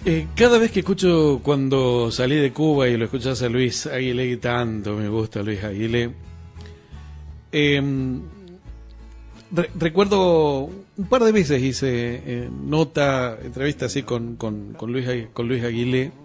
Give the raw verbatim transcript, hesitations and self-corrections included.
Eh, cada vez que escucho cuando salí de Cuba y lo escuchás a Luis Aguilé, y tanto me gusta Luis Aguilé, eh, re recuerdo un par de veces hice eh, nota, entrevista así con, con, con, Luis, con Luis Aguilé,